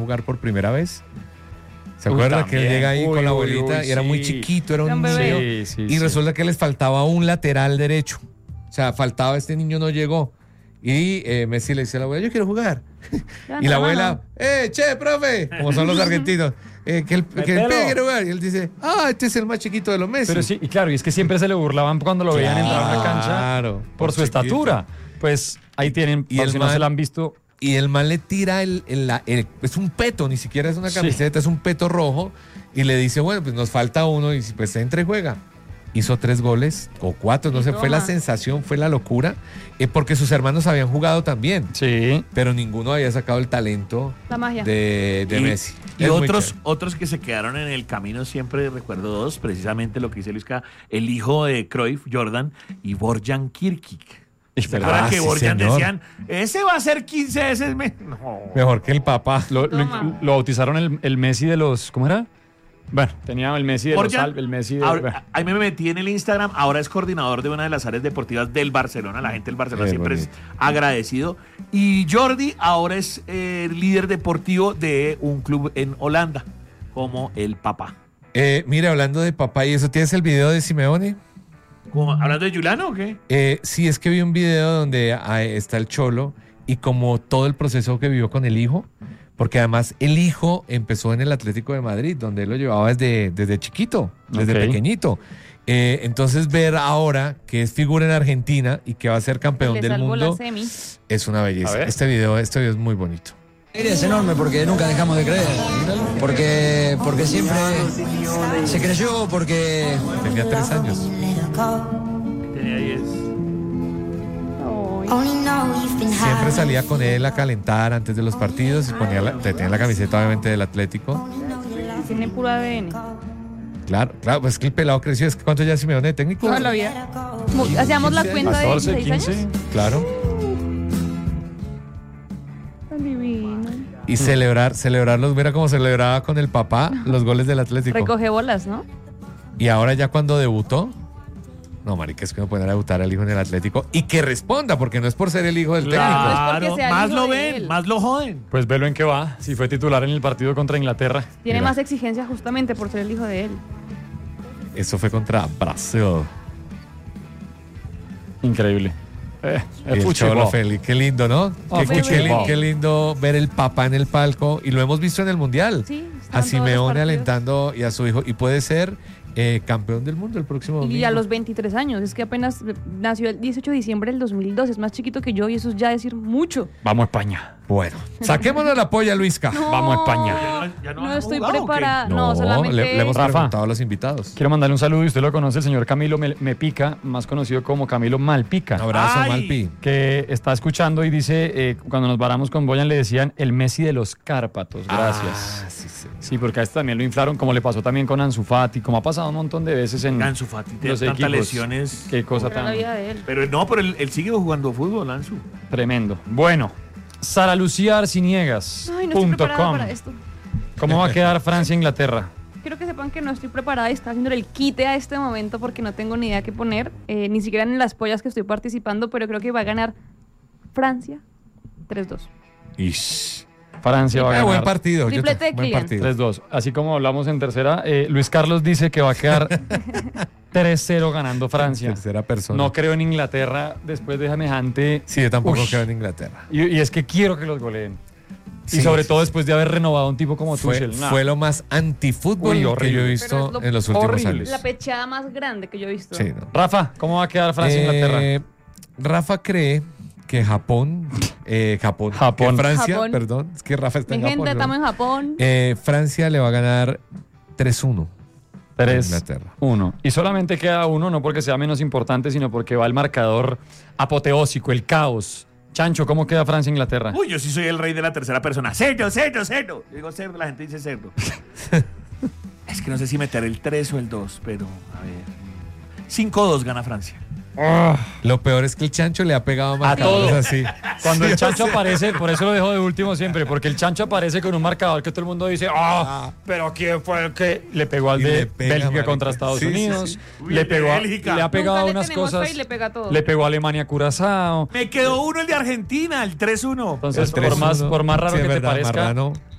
jugar por primera vez. ¿Se acuerda que él llega ahí con la abuelita y era muy chiquito, era un niño? Y resulta que les faltaba un lateral derecho. O sea, faltaba, este niño no llegó. Y Messi le dice a la abuela, yo quiero jugar. Y la abuela, che, profe, como son los argentinos, que el pibe quiere jugar. Y él dice, este es el más chiquito de los Messi. Pero sí, y claro, y es que siempre se le burlaban cuando lo veían entrar a la cancha por su estatura. Pues ahí tienen, por si no se la han visto. Y el man le tira es un peto, ni siquiera es una camiseta, es un peto rojo. Y le dice, bueno, pues nos falta uno y pues entra y juega. Hizo 3 goles o 4, no sé, fue la sensación, fue la locura, porque sus hermanos habían jugado también. Sí. Pero ninguno había sacado el talento de Messi. Y otros que se quedaron en el camino, siempre recuerdo 2, precisamente lo que dice Luisca, el hijo de Cruyff, Jordan, y Borjan Kirkic. ¿Recuerdan que Borjan decían, ese va a ser 15 veces mejor que el papá? Lo bautizaron el Messi de los, ¿cómo era? Bueno, tenía el Messi de Borjan, el Messi de... Ahí me metí en el Instagram, ahora es coordinador de una de las áreas deportivas del Barcelona, la gente del Barcelona siempre es agradecido. Y Jordi ahora es líder deportivo de un club en Holanda, como el papá. Mire, hablando de papá y eso, ¿tienes el video de Simeone? ¿Hablando de Juliano o qué? Sí, es que vi un video donde está el Cholo y como todo el proceso que vivió con el hijo, porque además el hijo empezó en el Atlético de Madrid, donde él lo llevaba desde chiquito, desde pequeñito. Entonces ver ahora que es figura en Argentina y que va a ser campeón del mundo es una belleza. Este video es muy bonito. Es enorme porque nunca dejamos de creer, porque siempre se creyó, porque... Tenía 3 años. Tenía 10. Siempre salía con él a calentar antes de los partidos y tenía la camiseta obviamente del Atlético. Tiene puro ADN. Claro, pues que el pelado creció. Es que ¿cuánto ya Simeone de técnico? Toda la vida. Hacíamos la cuenta de 16 años. Claro. Tan divino. Y celebrarlos, mira cómo celebraba con el papá los goles del Atlético. Recoge bolas, ¿no? Y ahora ya cuando debutó, no, marica, es que no pueden debutar al hijo en el Atlético y que responda, porque no es por ser el hijo del técnico. Claro, más lo ven, más lo joden. Pues velo en qué va, si fue titular en el partido contra Inglaterra. Tiene más exigencia justamente por ser el hijo de él. Eso fue contra Brasil. Increíble. El Cholo Félix, qué lindo, ¿no? Qué lindo ver el papá en el palco. Y lo hemos visto en el Mundial. Sí, a Simeone alentando y a su hijo. Y puede ser campeón del mundo el próximo domingo. Y a los 23 años. Es que apenas nació el 18 de diciembre del 2002. Es más chiquito que yo y eso es ya decir mucho. Vamos a España. Bueno, saquémonos la polla, Luisca. No, vamos a España. No estoy preparada. No, solamente... le hemos preguntado a los invitados. Quiero mandarle un saludo, y usted lo conoce, el señor Camilo Mepica, más conocido como Camilo Malpica. Un abrazo, Malpi. Que está escuchando y dice, cuando nos varamos con Boyan le decían el Messi de los Cárpatos. Gracias. Sí, porque a este también lo inflaron, como le pasó también con Ansu Fati, como ha pasado un montón de veces en Ansu Fati tiene los tantas equipos. lesiones. Qué cosa tan... La vida de él. Pero él sigue jugando fútbol, Ansu. Tremendo. Bueno, saraluciaarciniegas.com. Ay, no estoy preparada para esto. ¿Cómo va a quedar Francia-Inglaterra? Quiero que sepan que no estoy preparada y estoy haciendo el quite a este momento porque no tengo ni idea qué poner, ni siquiera en las pollas que estoy participando, pero creo que va a ganar Francia 3-2. Francia va a ganar. Buen partido. Triplete de Kylian. 3-2. Así como hablamos en tercera, Luis Carlos dice que va a quedar 3-0 ganando Francia. Tercera persona. No creo en Inglaterra después de semejante... Sí, yo tampoco creo en Inglaterra. Y es que quiero que los goleen. Sí, y sobre todo después de haber renovado a un tipo como Tuchel. Fue lo más antifútbol que yo he visto en los últimos años. La pecheada más grande que yo he visto. Sí, no. Rafa, ¿cómo va a quedar Francia-Inglaterra? Rafa cree que Francia, perdón, es que Rafa está en Japón. Gente, estamos en Japón. Francia le va a ganar 3-1. 3-1. Y solamente queda uno, no porque sea menos importante, sino porque va el marcador apoteósico, el caos. Chancho, ¿cómo queda Francia-Inglaterra? Uy, yo sí soy el rey de la tercera persona. Cerdo. Yo digo cerdo, la gente dice cerdo. Es que no sé si meter el 3 o el 2, pero a ver. 5-2 gana Francia. Lo peor es que el Chancho le ha pegado más a todos así. Cuando el Chancho aparece, por eso lo dejo de último siempre, porque el Chancho aparece con un marcador que todo el mundo dice, pero ¿quién fue el que le pegó al de Bélgica contra Estados Unidos? Uy, le ha pegado Nunca unas cosas. le pega todo. Le pegó a Alemania Curazao. Me quedó uno el de Argentina, el 3-1. Entonces, por más raro que te parezca,